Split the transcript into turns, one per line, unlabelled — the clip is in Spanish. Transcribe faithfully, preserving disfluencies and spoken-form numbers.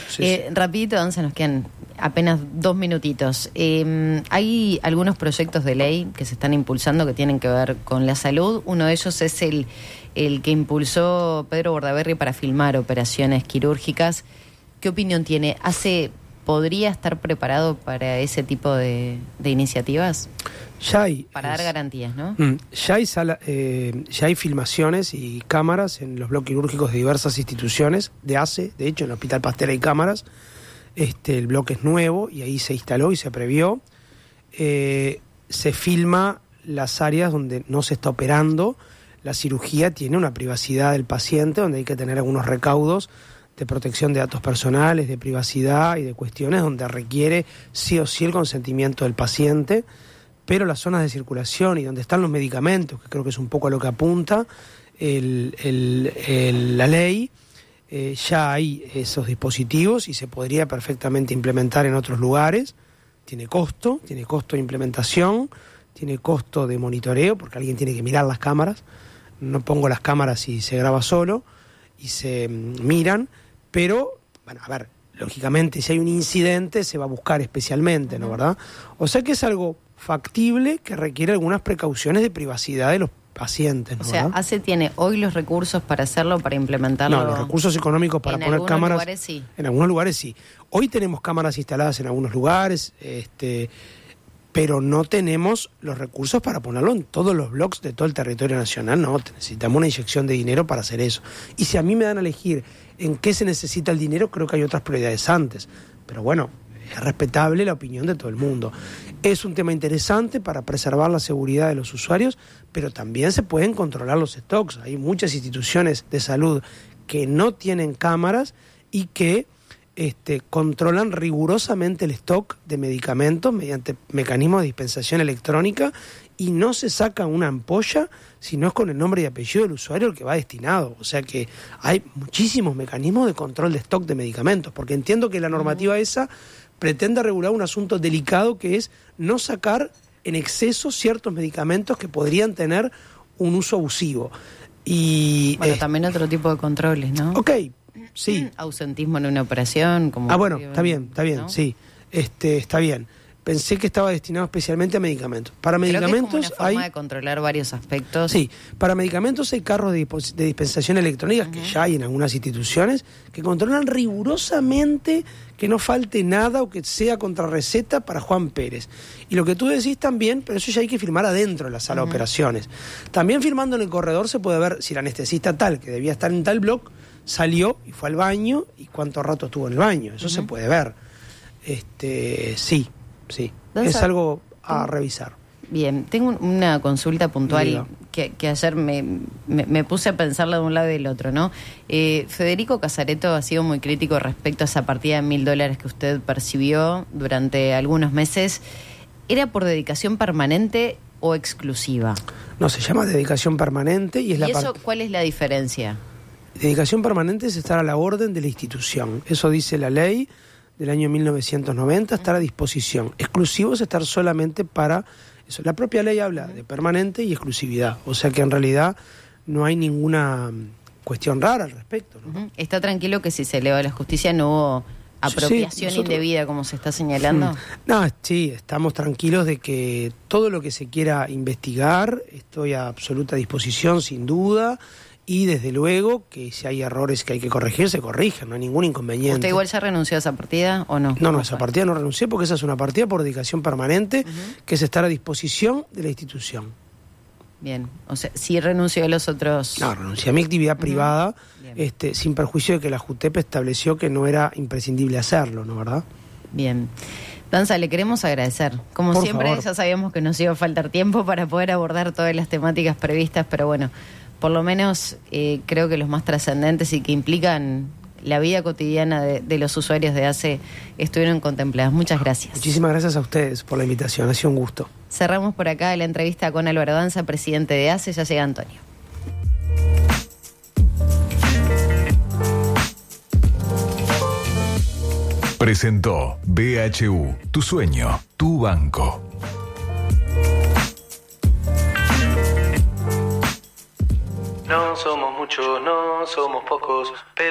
sí,
eh,
sí.
Rapidito, Danza, nos quedan apenas dos minutitos. Eh, hay algunos proyectos de ley que se están impulsando que tienen que ver con la salud. Uno de ellos es el, el que impulsó Pedro Bordaberry para filmar operaciones quirúrgicas. ¿Qué opinión tiene? ¿Hace, podría estar preparado para ese tipo de, de iniciativas?
Ya hay,
Para
es,
dar garantías, ¿no?
Mm, ya, hay sala, eh, ya hay filmaciones y cámaras en los bloques quirúrgicos de diversas instituciones, de A C E, de hecho en el Hospital Pasteur hay cámaras. Este, el bloque es nuevo y ahí se instaló y se previó. Eh, se filma las áreas donde no se está operando. La cirugía tiene una privacidad del paciente donde hay que tener algunos recaudos de protección de datos personales, de privacidad y de cuestiones donde requiere sí o sí el consentimiento del paciente, pero las zonas de circulación y donde están los medicamentos, que creo que es un poco a lo que apunta el, el, el, la ley, eh, ya hay esos dispositivos y se podría perfectamente implementar en otros lugares. Tiene costo, tiene costo de implementación, tiene costo de monitoreo, porque alguien tiene que mirar las cámaras. No pongo las cámaras y se graba solo y se miran, pero, bueno, a ver, lógicamente si hay un incidente se va a buscar especialmente, ¿no, verdad? O sea que es algo factible que requiere algunas precauciones de privacidad de los pacientes, ¿no?
O sea,
¿verdad?
¿A C E tiene hoy los recursos para hacerlo, para implementarlo?
No, los recursos económicos para
en
poner
algunos
cámaras...
lugares sí.
En algunos lugares sí. Hoy tenemos cámaras instaladas en algunos lugares, este, pero no tenemos los recursos para ponerlo en todos los bloques de todo el territorio nacional. No, necesitamos una inyección de dinero para hacer eso. Y si a mí me dan a elegir en qué se necesita el dinero, creo que hay otras prioridades antes. Pero bueno, es respetable la opinión de todo el mundo. Es un tema interesante para preservar la seguridad de los usuarios, pero también se pueden controlar los stocks. Hay muchas instituciones de salud que no tienen cámaras y que este, controlan rigurosamente el stock de medicamentos mediante mecanismos de dispensación electrónica y no se saca una ampolla si no es con el nombre y apellido del usuario el que va destinado. O sea que hay muchísimos mecanismos de control de stock de medicamentos, porque entiendo que la normativa uh-huh. esa pretende regular un asunto delicado que es no sacar en exceso ciertos medicamentos que podrían tener un uso abusivo. Y
bueno,
eh,
también otro tipo de controles, ¿no?
Ok, sí.
Ausentismo en una operación. Como
ah, bueno, está bien, está bien, ¿no? Sí. Este, está bien. Pensé que estaba destinado especialmente a medicamentos. Para medicamentos
Creo que es como una forma
hay...
de controlar varios aspectos.
Sí, para medicamentos hay carros de, dispos... de dispensación electrónica, uh-huh. que ya hay en algunas instituciones, que controlan rigurosamente que no falte nada o que sea contra receta para Juan Pérez. Y lo que tú decís también, pero eso ya hay que firmar adentro de la sala uh-huh. de operaciones. También firmando en el corredor se puede ver si el anestesista tal, que debía estar en tal bloque, salió y fue al baño y cuánto rato estuvo en el baño. Eso uh-huh. se puede ver. Este, sí. Sí, es algo a revisar.
Bien, tengo una consulta puntual que, que ayer me, me, me puse a pensarla de un lado y del otro, ¿no? Eh, Federico Casareto ha sido muy crítico respecto a esa partida de mil dólares que usted percibió durante algunos meses. ¿Era por dedicación permanente o exclusiva?
No, se llama dedicación permanente y es
¿Y
la
eso
part...
cuál es la diferencia?
Dedicación permanente es estar a la orden de la institución. Eso dice la ley del año mil novecientos noventa, estar a disposición. Exclusivo es estar solamente para eso. La propia ley habla de permanente y exclusividad, o sea que en realidad no hay ninguna cuestión rara al respecto, ¿no?
Uh-huh. ¿Está tranquilo que si se eleva a la justicia no hubo apropiación sí, nosotros... indebida como se está señalando?
No, sí, estamos tranquilos de que todo lo que se quiera investigar, estoy a absoluta disposición sin duda. Y desde luego que si hay errores que hay que corregir, se corrigen, no hay ningún inconveniente.
¿Usted igual ya renunció a esa partida o no?
No, no, esa partida no renuncié porque esa es una partida por dedicación permanente, uh-huh. que es estar a disposición de la institución.
Bien, o sea, sí renunció a los otros...
No, renuncié a mi actividad uh-huh. privada, este, sin perjuicio de que la JUTEP estableció que no era imprescindible hacerlo, ¿no, verdad?
Bien. Danza, le queremos agradecer. Como
por
siempre,
favor.
Ya sabíamos que nos iba a faltar tiempo para poder abordar todas las temáticas previstas, pero bueno... Por lo menos eh, creo que los más trascendentes y que implican la vida cotidiana de, de los usuarios de A C E estuvieron contempladas. Muchas gracias.
Muchísimas gracias a ustedes por la invitación, ha sido un gusto.
Cerramos por acá la entrevista con Álvaro Danza, presidente de A C E. Ya llega Antonio.
Presentó B H U, tu sueño, tu banco.
No somos muchos, no somos pocos, pero